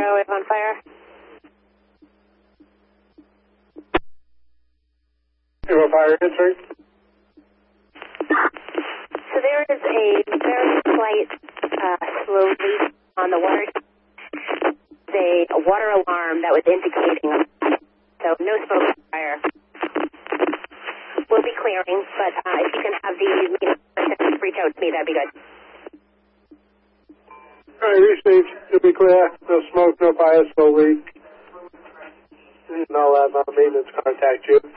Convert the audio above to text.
Airwave on fire. Zero fire history. So there is a very slight slow leak on the water. A water alarm that was indicating. So no smoke fire. We'll be clearing, but if you can have the meeting reach out to me, that'd be good. All right, received. To be clear, no smoke, no fire, slow leak. And I'll have my maintenance contact you.